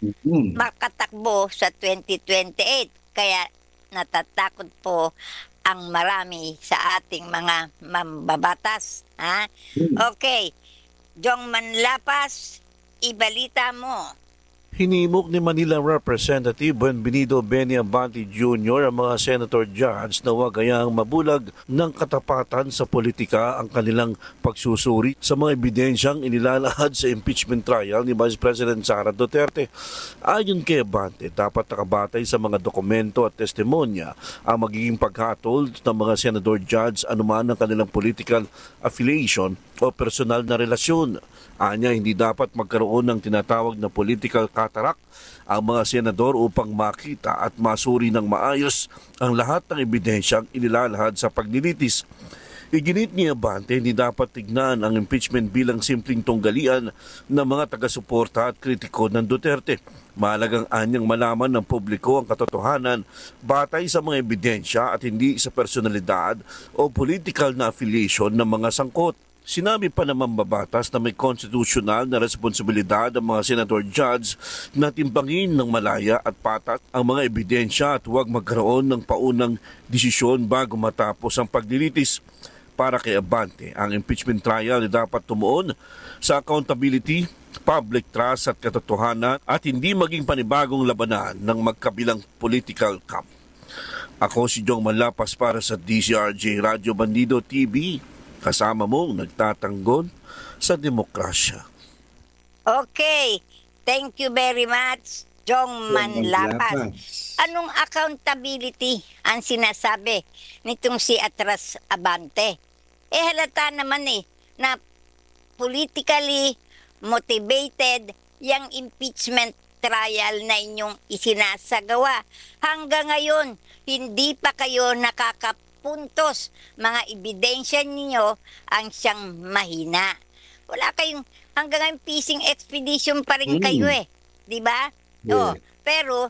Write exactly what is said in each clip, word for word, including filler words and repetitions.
Mm. makatakbo sa twenty twenty-eight. Kaya natatakot po ang marami sa ating mga mambabatas. Ha? Mm. Okay, Jong Manlapas, ibalita mo. Hinimok ni Manila Representative Buenvenido Benny Abante Junior ang mga Senator Judge na huwag hayang mabulag ng katapatan sa politika ang kanilang pagsusuri sa mga ebidensyang inilalahad sa impeachment trial ni Vice President Sara Duterte. Ayon kay Abante, dapat nakabatay sa mga dokumento at testimonya ang magiging paghatol ng mga Senator Judge anuman ang kanilang political affiliation o personal na relasyon. Anya, hindi dapat magkaroon ng tinatawag na political cataract ang mga senador upang makita at masuri ng maayos ang lahat ng ebidensyang inilalahad sa paglilitis. Iginit ni Abante, hindi dapat tignan ang impeachment bilang simpleng tunggalian ng mga taga-suporta at kritiko ng Duterte. Mahalagang anyang malaman ng publiko ang katotohanan batay sa mga ebidensya at hindi sa personalidad o political na affiliation ng mga sangkot. Sinabi pa ng mambabatas na may konstitusyonal na responsibilidad ang mga senator judge na timbangin ng malaya at patat ang mga ebidensya at huwag magkaroon ng paunang desisyon bago matapos ang paglilitis. Para kay Abante, ang impeachment trial ay dapat tumuon sa accountability, public trust at katotohanan at hindi maging panibagong labanan ng magkabilang political camp. Ako si Jong Manlapas para sa D C R J Radio Bandido T V. Kasama mong nagtatanggol sa demokrasya. Okay, thank you very much, Jong Manlapas. Anong accountability ang sinasabi nitong si Atras Abante? Eh halata naman eh na politically motivated yung impeachment trial na inyong isinasagawa. Hanggang ngayon, hindi pa kayo nakakap puntos, mga ebidensya ninyo ang siyang mahina. Wala kayong, hanggang ngayon fishing expedition pa rin kayo eh. Di ba? Yeah. Oh, pero,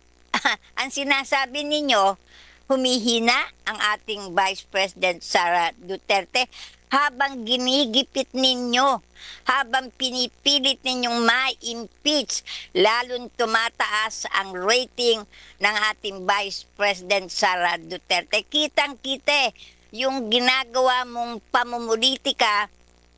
ang sinasabi ninyo, humihina ang ating Vice President Sara Duterte habang ginigipit ninyo, habang pinipilit ninyong ma-impeach, lalong tumataas ang rating ng ating Vice President Sara Duterte. Kitang-kita yung ginagawa mong pamumulitika,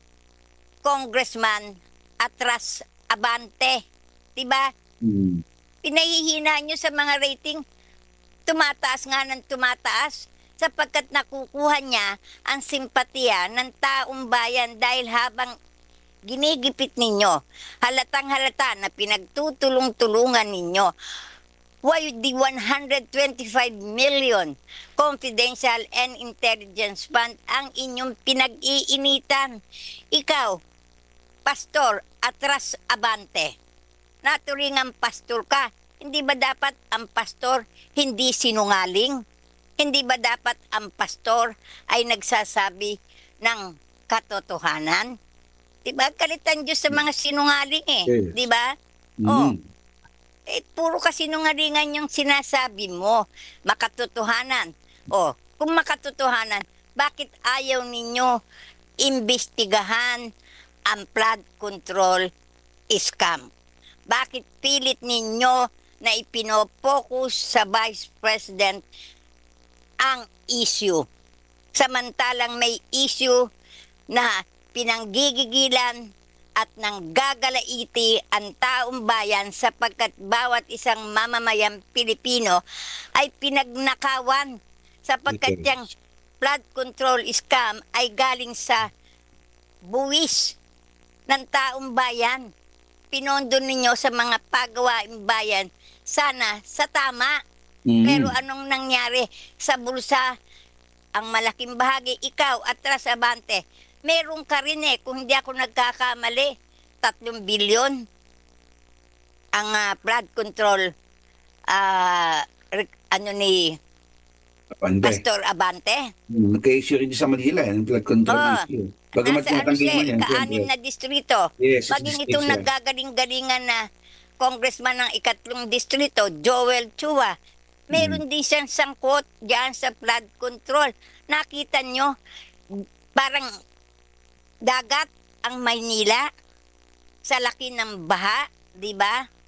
Congressman Atras Abante. Diba? Mm. Pinahihina nyo sa mga rating, tumataas nga ng tumataas sapagkat nakukuha niya ang simpatiya ng taong bayan dahil habang ginigipit ninyo, halatang halata na pinagtutulong-tulungan ninyo. Why the one hundred twenty-five million confidential and intelligence fund ang inyong pinag-iinitan? Ikaw, Pastor Atras Abante, naturingang pastor ka, hindi ba dapat ang pastor hindi sinungaling? Hindi ba dapat ang pastor ay nagsasabi ng katotohanan? Diba? Kalitan Diyos sa mga sinungaling eh. Yes. Diba? Mm. Oh, eh, puro kasinungalingan yung sinasabi mo. Makatotohanan. Oh, kung makatotohanan, bakit ayaw ninyo imbestigahan ang flood control scam? Bakit pilit ninyo na ipinopokus sa Vice President ang issue? Samantalang may issue na pinanggigigilan at nanggagalaiti ang taong bayan sapagkat bawat isang mamamayang Pilipino ay pinagnakawan sapagkat Okay. yung flood control scam ay galing sa buwis ng taong bayan. Pinondo ninyo sa mga pagawaing bayan, sana sa tama. Mm. Pero anong nangyari sa bulsa? Ang malaking bahagi, ikaw, Atras Abante, meron ka rin eh, kung hindi ako nagkakamali, tatlong bilyon ang uh, flood control uh, ano ni Abante. Pastor Abante. Mm. Nagka-issue rin sa Manila, yung flood control Oh, issue. Bagamat nasa ano tinatanggi siya, mo yan, ika-anim siyempre. na distrito. Yes, Maging district itong siya. naggagaling-galingan na congressman ng ikatlong distrito, Joel Chua, meron din siyang sangkot diyan sa flood control. Nakita nyo, parang dagat ang Maynila sa laki ng baha, di ba?